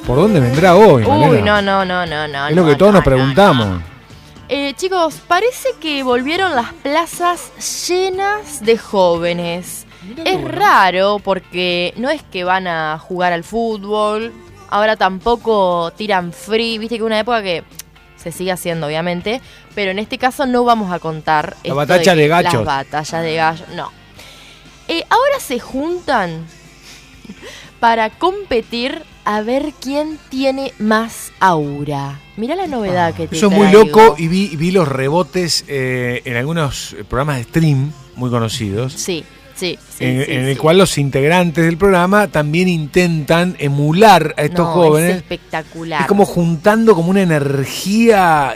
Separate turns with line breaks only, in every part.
¿Por dónde vendrá hoy,
Malena?
No. Es lo que todos nos preguntamos.
Chicos, parece que volvieron las plazas llenas de jóvenes. Es raro porque no es que van a jugar al fútbol, ahora tampoco tiran free, viste que una época que se sigue haciendo obviamente, pero en este caso no vamos a contar
la batalla de gachos.
Las batallas de gallos, no. Ahora se juntan para competir a ver quién tiene más aura. Mirá la novedad que te
Eso es muy loco y vi los rebotes en algunos programas de stream muy conocidos.
Sí.
En el cual los integrantes del programa también intentan emular a estos jóvenes.
Es espectacular.
Es como juntando como una energía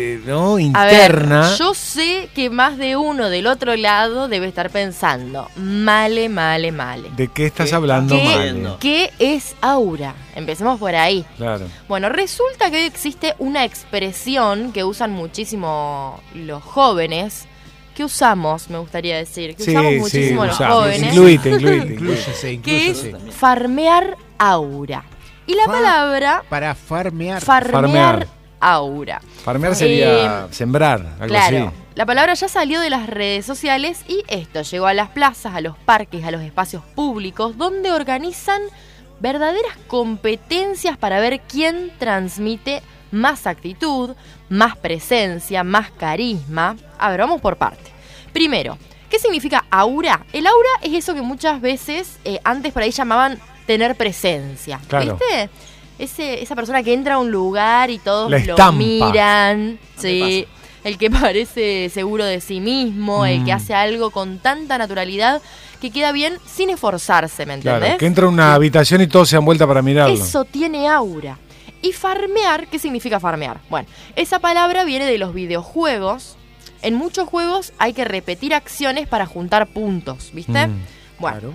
interna.
A ver, yo sé que más de uno del otro lado debe estar pensando, male.
¿De qué estás hablando, Male?
¿Qué es aura? Empecemos por ahí.
Claro.
Bueno, resulta que existe una expresión que usan muchísimo los jóvenes. ¿Qué usamos? Me gustaría decir. Que usamos muchísimo los jóvenes.
Incluyete.
Que es farmear aura. Y la palabra...
Para farmear.
Farmear aura.
Farmear sería sembrar, algo así.
La palabra ya salió de las redes sociales y esto llegó a las plazas, a los parques, a los espacios públicos, donde organizan verdaderas competencias para ver quién transmite más actitud, más presencia, más carisma. A ver, vamos por parte. Primero, ¿qué significa aura? El aura es eso que muchas veces antes por ahí llamaban tener presencia.
Claro.
¿Viste? Esa persona que entra a un lugar y todos
lo
miran. Sí. El que parece seguro de sí mismo, el que hace algo con tanta naturalidad que queda bien sin esforzarse, ¿me entendés?
Claro, que entra a una habitación y todos se dan vuelta para mirarlo.
Eso tiene aura. Y farmear, ¿qué significa farmear? Bueno, esa palabra viene de los videojuegos. En muchos juegos hay que repetir acciones para juntar puntos, ¿viste? Bueno,
claro.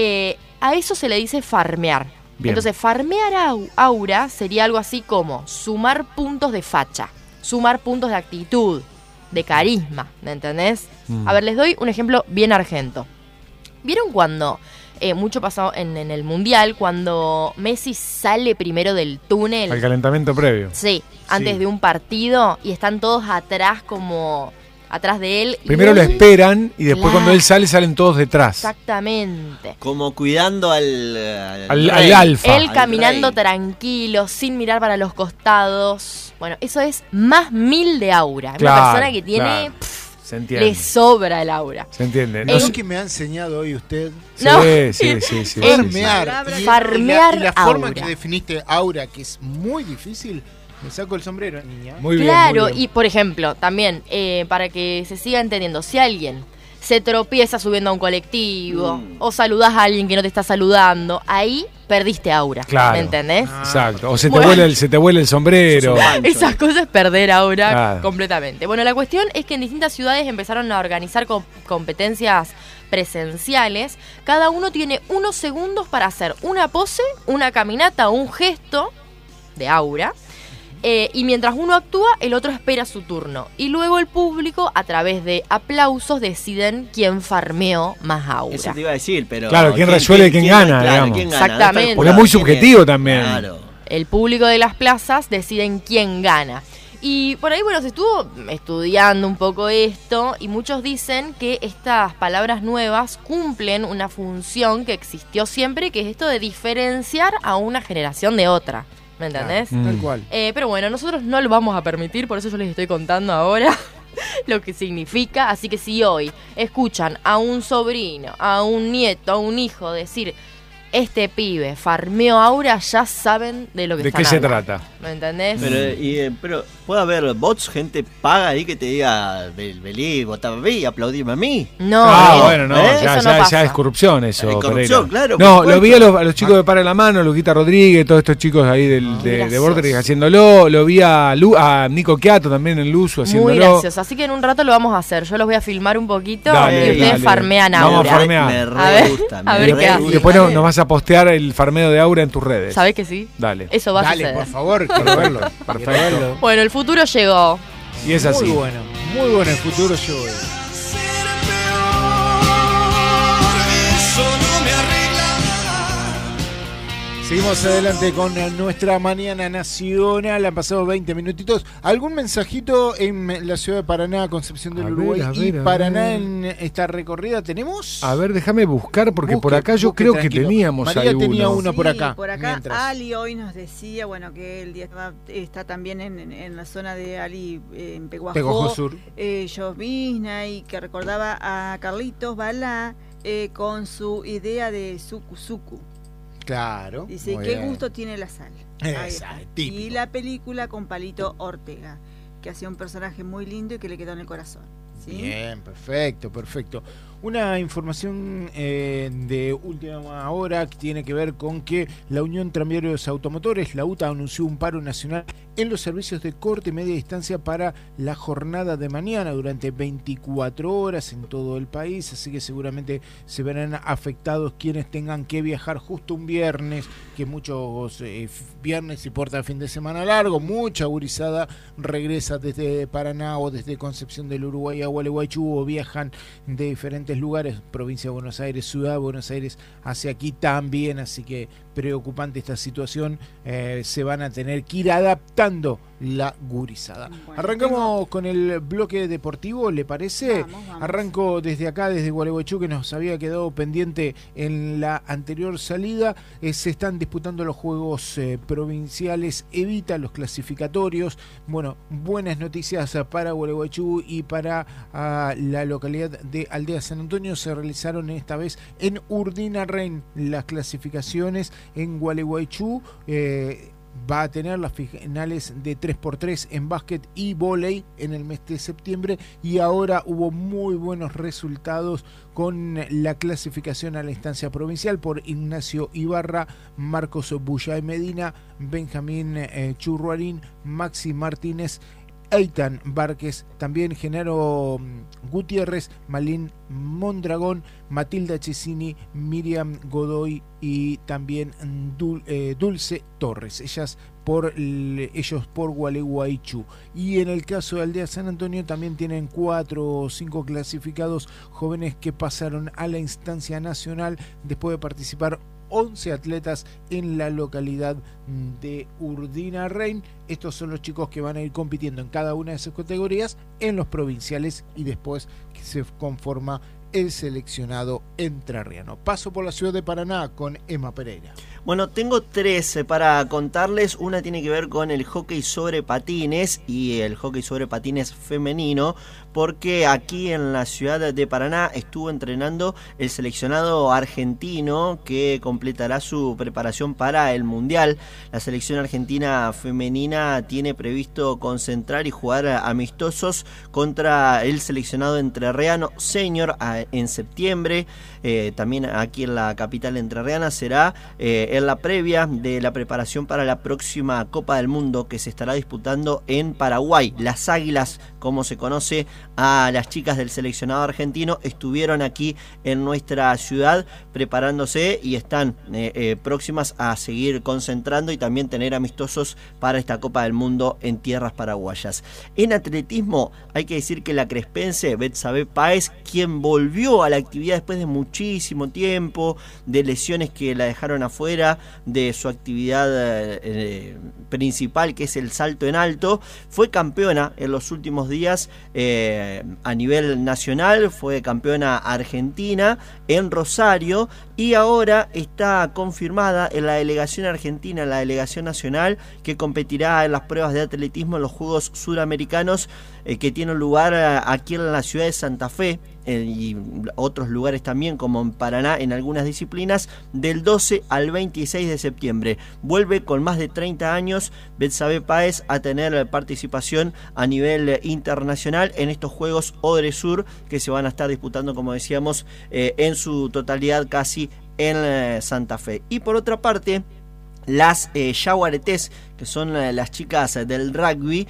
A eso se le dice farmear. Bien. Entonces, farmear aura sería algo así como sumar puntos de facha, sumar puntos de actitud, de carisma, ¿me entendés? A ver, les doy un ejemplo bien argento. ¿Vieron cuando... mucho pasó en el Mundial, cuando Messi sale primero del túnel?
Al calentamiento previo.
Sí, antes de un partido, y están todos atrás de él.
Primero lo esperan y después cuando él sale, salen todos detrás.
Exactamente.
Como cuidando al
alfa.
Él caminando tranquilo, sin mirar para los costados. Bueno, eso es más 1000 de aura.
Claro,
una persona que tiene...
Se entiende.
Le sobra el aura.
Se entiende.
No sé qué me ha enseñado hoy usted.
Sí.
Farmear.
Farmear
y la forma
aura.
que definiste aura, que es muy difícil, me saco el sombrero, niña.
Muy bien.
Claro,
muy bien.
y por ejemplo, también, para que se siga entendiendo, si alguien se tropieza subiendo a un colectivo o saludás a alguien que no te está saludando, ahí perdiste aura.
Claro.
¿Me entendés?
Exacto. O se te vuela el sombrero.
Esas cosas es perder aura completamente. Bueno, la cuestión es que en distintas ciudades empezaron a organizar competencias presenciales. Cada uno tiene unos segundos para hacer una pose, una caminata o un gesto de aura. Y mientras uno actúa, el otro espera su turno. Y luego el público, a través de aplausos, deciden quién farmeó más aura.
Eso te iba a decir, pero...
Claro, quién resuelve y quién gana, digamos.
Exactamente.
Porque es muy subjetivo también.
Claro.
El público de las plazas deciden quién gana. Y por ahí, bueno, se estuvo estudiando un poco esto y muchos dicen que estas palabras nuevas cumplen una función que existió siempre, que es esto de diferenciar a una generación de otra. ¿Me entendés?
Tal cual.
Pero bueno, nosotros no lo vamos a permitir, por eso yo les estoy contando ahora lo que significa. Así que si hoy escuchan a un sobrino, a un nieto, a un hijo decir... Este pibe farmeó aura, ya saben de lo que están hablando.
¿De qué se trata?
¿Me entendés?
Pero puede haber bots, gente paga ahí que te diga vení, votame a mí y aplaudime a mí.
No,
bueno, no, ya es corrupción eso.
Es corrupción, claro.
No, lo vi a los chicos de Para la Mano, Luquita Rodríguez, todos estos chicos ahí de Vorterix haciéndolo. Lo vi a Nico Quiato también en Luzu haciéndolo.
Muy gracioso, así que en un rato lo vamos a hacer. Yo los voy a filmar un poquito y ustedes farmean aura.
Vamos a farmear.
Me re gusta.
A ver qué hace.
Después nos vas a postear el farmeo de aura en tus redes.
¿Sabés que sí?
Dale.
Eso va a suceder.
Dale, por favor, quiero verlo.
Perfecto.
Bueno, el futuro llegó.
Y es así.
Muy bueno el futuro yo. Seguimos adelante con nuestra mañana nacional. Han pasado 20 minutitos. ¿Algún mensajito en la ciudad de Paraná, Concepción del Uruguay y Paraná en esta recorrida tenemos?
A ver, déjame buscar porque por acá yo
busque
creo
tranquilo.
que teníamos
María
alguno.
tenía uno
Sí,
por acá.
Por acá
mientras.
Ali hoy nos decía, bueno, que el día está también en la zona de Ali, en
Peguajó Sur.
Llovizna, y que recordaba a Carlitos Balá con su idea de Suku Suku.
Claro.
Dice,
muy
qué
bien.
gusto tiene la sal.
Esa,
Ahí está.
típico.
Y la película con Palito Ortega, que hacía un personaje muy lindo y que le quedó en el corazón. ¿Sí?
Bien, perfecto, perfecto. Una información de última hora que tiene que ver con que la Unión Tranviarios Automotores, la UTA, anunció un paro nacional en los servicios de corta y media distancia para la jornada de mañana durante 24 horas en todo el país, así que seguramente se verán afectados quienes tengan que viajar justo un viernes, que muchos viernes y puerta de fin de semana largo, mucha gurizada regresa desde Paraná o desde Concepción del Uruguay a Gualeguaychú o viajan de diferentes lugares, provincia de Buenos Aires, ciudad de Buenos Aires, hacia aquí también, así que preocupante esta situación, se van a tener que ir adaptando la gurizada.
Bueno,
Arrancamos con el bloque deportivo, ¿le parece?
Vamos.
Arranco desde acá, desde Gualeguaychú, que nos había quedado pendiente en la anterior salida. Se están disputando los juegos provinciales Evita, los clasificatorios. Bueno, buenas noticias para Gualeguaychú y para la localidad de Aldea San Antonio. Se realizaron esta vez en Urdinarren las clasificaciones. En Gualeguaychú va a tener las finales de 3x3 en básquet y vóley en el mes de septiembre, y ahora hubo muy buenos resultados con la clasificación a la instancia provincial por Ignacio Ibarra, Marcos Bullay Medina, Benjamín Churruarín, Maxi Martínez, Eitan Várquez, también Genaro Gutiérrez, Malín Mondragón, Matilda Cesini, Miriam Godoy y también Dulce Torres, ellos por Gualeguaychú. Y en el caso de Aldea San Antonio también tienen 4 o 5 clasificados jóvenes que pasaron a la instancia nacional después de participar 11 atletas en la localidad de Urdinarren. Estos son los chicos que van a ir compitiendo en cada una de sus categorías en los provinciales y después que se conforma el seleccionado entrerriano. Paso por la ciudad de Paraná con Emma Pereira.
Bueno, tengo 3 para contarles. Una tiene que ver con el hockey sobre patines y el hockey sobre patines femenino, porque aquí en la ciudad de Paraná estuvo entrenando el seleccionado argentino que completará su preparación para el Mundial. La selección argentina femenina tiene previsto concentrar y jugar amistosos contra el seleccionado entrerriano senior en septiembre. También aquí en la capital entrerriana será en la previa de la preparación para la próxima Copa del Mundo que se estará disputando en Paraguay. Las Águilas, como se conoce a las chicas del seleccionado argentino, estuvieron aquí en nuestra ciudad preparándose y están próximas a seguir concentrando y también tener amistosos para esta Copa del Mundo en tierras paraguayas. En atletismo hay que decir que la crespense Betsabe Páez, quien volvió a la actividad después de muchísimo tiempo, de lesiones que la dejaron afuera de su actividad principal, que es el salto en alto, fue campeona en los últimos días a nivel nacional, fue campeona argentina en Rosario y ahora está confirmada en la delegación argentina, en la delegación nacional, que competirá en las pruebas de atletismo en los Juegos Suramericanos que tienen lugar aquí en la ciudad de Santa Fe y otros lugares también como en Paraná en algunas disciplinas, del 12 al 26 de septiembre. Vuelve con más de 30 años Betsabe Páez a tener participación a nivel internacional en estos Juegos Odresur que se van a estar disputando, como decíamos, en su totalidad casi en Santa Fe. Y por otra parte, las yaguaretés, que son las chicas del rugby,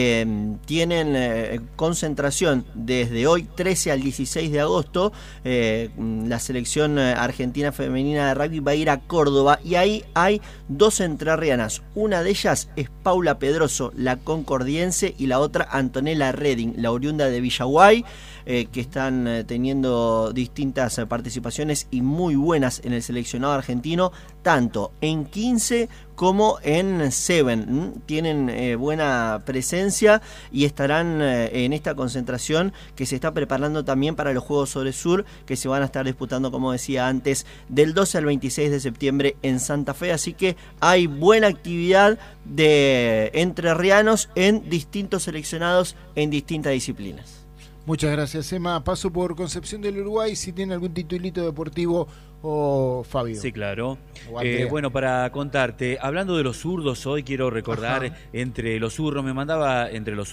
tienen concentración desde hoy 13 al 16 de agosto. La selección argentina femenina de rugby va a ir a Córdoba y ahí hay 2 entrerrianas. Una de ellas es Paula Pedroso, la concordiense, y la otra Antonella Redding, la oriunda de Villaguay, que están teniendo distintas participaciones y muy buenas en el seleccionado argentino, tanto en 15 como en 7. Tienen buena presencia y estarán en esta concentración que se está preparando también para los Juegos Sobre Sur, que se van a estar disputando, como decía antes, del 12 al 26 de septiembre en Santa Fe. Así que hay buena actividad de entrerrianos en distintos seleccionados en distintas disciplinas.
Muchas gracias, Emma. Paso por Concepción del Uruguay, si tiene algún titulito deportivo o Fabio.
Sí, claro. Bueno, para contarte, hablando de los zurdos, hoy quiero recordar, entre los zurdos me mandaba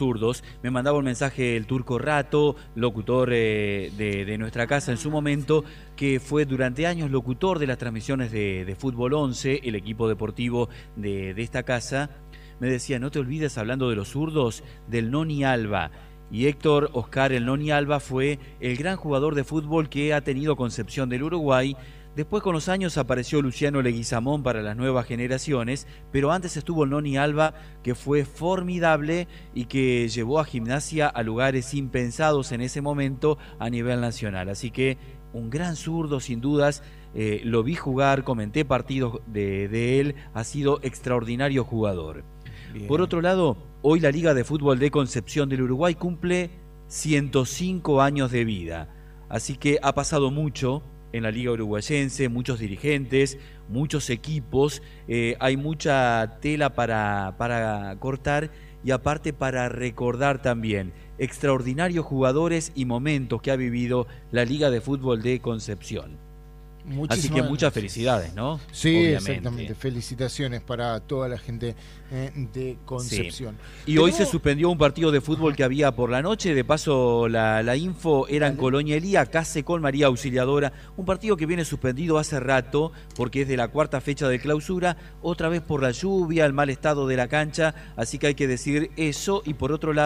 un mensaje el Turco Rato, locutor de nuestra casa en su momento, que fue durante años locutor de las transmisiones de Fútbol 11, el equipo deportivo de esta casa. Me decía, no te olvides, hablando de los zurdos, del Noni Alba. Y Héctor Oscar el Noni Alba fue el gran jugador de fútbol que ha tenido Concepción del Uruguay. Después, con los años, apareció Luciano Leguizamón para las nuevas generaciones, pero antes estuvo el Noni Alba, que fue formidable y que llevó a Gimnasia a lugares impensados en ese momento a nivel nacional. Así que un gran zurdo, sin dudas. Lo vi jugar, comenté partidos de él, ha sido extraordinario jugador. Bien. Por otro lado, hoy la Liga de Fútbol de Concepción del Uruguay cumple 105 años de vida. Así que ha pasado mucho en la Liga Uruguayense, muchos dirigentes, muchos equipos. Hay mucha tela para cortar y aparte para recordar también extraordinarios jugadores y momentos que ha vivido la Liga de Fútbol de Concepción. Así que muchas felicidades, ¿no?
Sí,
obviamente.
Exactamente. Felicitaciones para toda la gente de Concepción.
Sí. Y hoy se suspendió un partido de fútbol que había por la noche. De paso, la info era en Colonia Elía, Case con María Auxiliadora. Un partido que viene suspendido hace rato porque es de la 4ª fecha de clausura. Otra vez por la lluvia, el mal estado de la cancha. Así que hay que decir eso. Y por otro lado,